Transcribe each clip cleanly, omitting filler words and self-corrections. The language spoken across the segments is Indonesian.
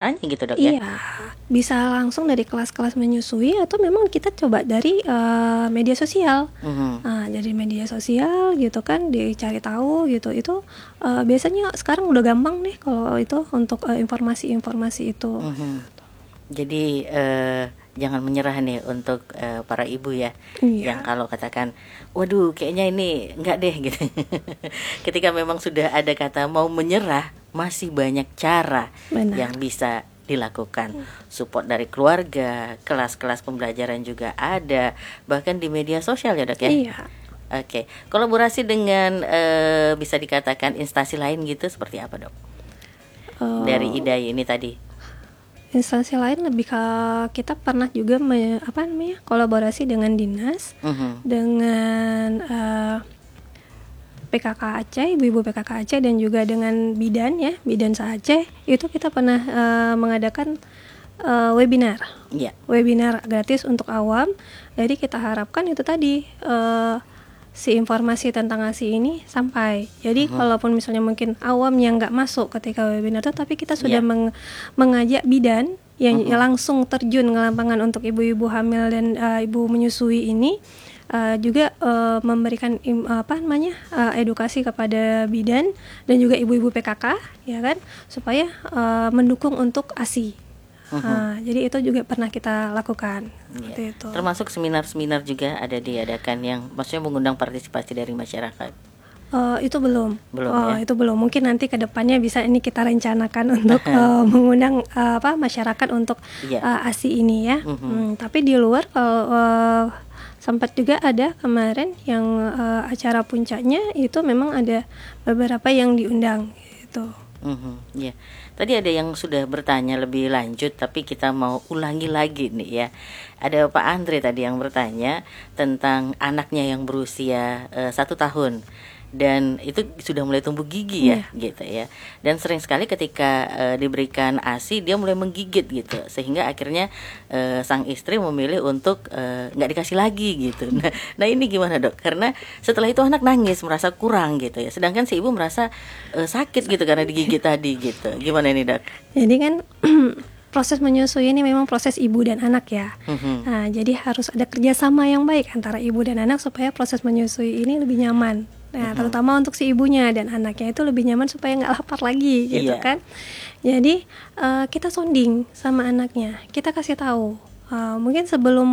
caranya gitu dok ya? Iya, bisa langsung dari kelas-kelas menyusui atau memang kita coba dari media sosial. Mhm. Nah, dari media sosial gitu kan dicari tahu gitu. Itu biasanya sekarang udah gampang nih kalau itu untuk informasi-informasi itu. Mhm. Jadi jangan menyerah nih untuk para ibu ya, yang Iya, kalau katakan, waduh kayaknya ini enggak deh gitu. Ketika memang sudah ada kata mau menyerah, masih banyak cara benar. yang bisa dilakukan. Support dari keluarga, kelas-kelas pembelajaran juga ada, bahkan di media sosial ya dok ya. Iya. Oke, kolaborasi dengan bisa dikatakan instansi lain gitu seperti apa dok? Dari Eh, IDAI ini tadi. Instansi lain lebih ke kita pernah juga kolaborasi dengan dinas, Mhm. dengan PKK Aceh, ibu-ibu PKK Aceh dan juga dengan bidan ya, bidan se-Aceh itu kita pernah mengadakan webinar. Iya. Webinar gratis untuk awam. Jadi kita harapkan itu tadi si informasi tentang ASI ini sampai. Jadi kalaupun misalnya mungkin awam yang nggak masuk ketika webinar itu, tapi kita sudah Iya. mengajak bidan yang Mhm. langsung terjun ke lapangan untuk ibu-ibu hamil dan ibu menyusui ini juga memberikan edukasi kepada bidan dan juga ibu-ibu PKK ya kan supaya mendukung untuk ASI. Jadi itu juga pernah kita lakukan seperti Iya. itu. Termasuk seminar-seminar juga ada diadakan yang maksudnya mengundang partisipasi dari masyarakat. Itu belum. Belum ya? Itu belum. Mungkin nanti ke depannya bisa ini kita rencanakan untuk mengundang masyarakat untuk Iya. ASI ini ya. Tapi di luar kalau sempat juga ada kemarin yang acara puncaknya itu memang ada beberapa yang diundang gitu. Ya. Tadi ada yang sudah bertanya lebih lanjut, tapi kita mau ulangi lagi nih ya. Ada Pak Andre tadi yang bertanya tentang anaknya yang berusia 1 tahun dan itu sudah mulai tumbuh gigi ya, gitu ya. Dan sering sekali ketika diberikan ASI dia mulai menggigit gitu, sehingga akhirnya sang istri memilih untuk nggak dikasih lagi gitu. Nah ini gimana dok? Karena setelah itu anak nangis merasa kurang gitu ya, sedangkan si ibu merasa sakit gitu karena digigit tadi gitu. Gimana ini dok? Jadi kan proses menyusui ini memang proses ibu dan anak ya. Nah, jadi harus ada kerjasama yang baik antara ibu dan anak supaya proses menyusui ini lebih nyaman. Nah, terutama untuk si ibunya dan anaknya itu lebih nyaman supaya nggak lapar lagi gitu Iya. kan. Jadi kita sounding sama anaknya, kita kasih tahu. Mungkin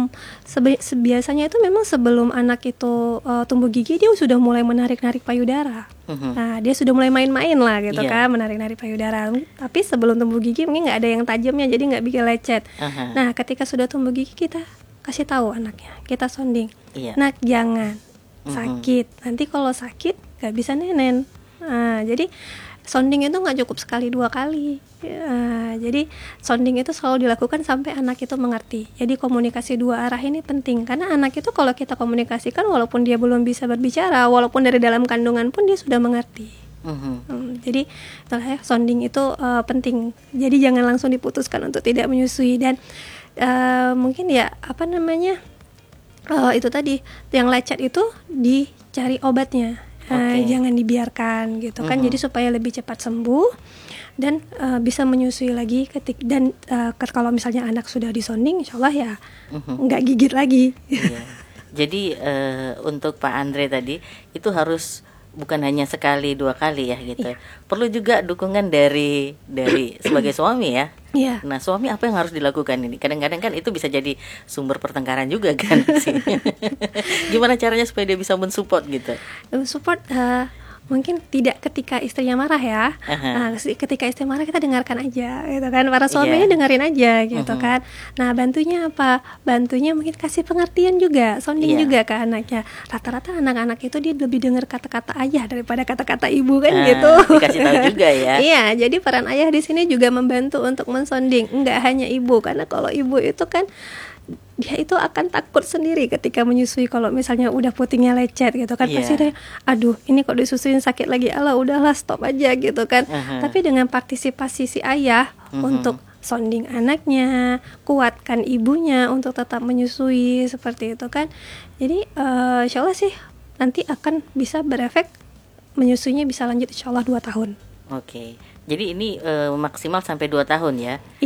biasanya itu memang sebelum anak itu tumbuh gigi dia sudah mulai menarik-narik payudara. Nah, dia sudah mulai main-main lah gitu Iya. kan, menarik-narik payudara. Tapi sebelum tumbuh gigi mungkin nggak ada yang tajamnya, jadi nggak bikin lecet. Nah, ketika sudah tumbuh gigi kita kasih tahu anaknya, kita sounding. Iya. Nak jangan sakit. Nanti kalau sakit nggak bisa nenen. Nah, jadi sounding itu nggak cukup sekali 2 kali. Jadi sounding itu selalu dilakukan sampai anak itu mengerti. Jadi komunikasi 2 arah ini penting karena anak itu kalau kita komunikasikan walaupun dia belum bisa berbicara, walaupun dari dalam kandungan pun dia sudah mengerti. Jadi sounding itu penting. Jadi jangan langsung diputuskan untuk tidak menyusui dan mungkin ya itu tadi yang lecet itu dicari obatnya. Jangan dibiarkan gitu kan. Jadi supaya lebih cepat sembuh dan bisa menyusui lagi dan kalau misalnya anak sudah disonding insyaallah ya nggak gigit lagi. Iya. Jadi untuk Pak Andre tadi itu harus bukan hanya sekali 2 kali ya gitu. Iya. Perlu juga dukungan dari sebagai suami ya. Iya. Nah suami apa yang harus dilakukan ini? Kadang-kadang kan itu bisa jadi sumber pertengkaran juga kan sih. Gimana caranya supaya dia bisa mensupport gitu? Support mungkin tidak ketika istrinya marah ya. Ketika istri marah kita dengarkan aja gitu kan. Para suaminya dengerin aja gitu kan. Nah, bantunya apa? Bantunya mungkin kasih pengertian juga, sounding juga ke anaknya. Rata-rata anak-anak itu dia lebih dengar kata-kata ayah daripada kata-kata ibu kan gitu. Dikasih tahu juga ya. Iya, jadi peran ayah di sini juga membantu untuk mensounding, enggak hanya ibu karena kalau ibu itu kan dia itu akan takut sendiri ketika menyusui kalau misalnya udah putingnya lecet gitu kan. Pasti dia aduh ini kok disusuin sakit lagi, Allah udahlah stop aja gitu kan. Tapi dengan partisipasi si ayah untuk sounding anaknya, kuatkan ibunya untuk tetap menyusui seperti itu kan. Jadi insyaallah sih nanti akan bisa berefek, menyusuinya bisa lanjut insyaallah 2 tahun. Oke. Jadi ini maksimal sampai 2 tahun ya.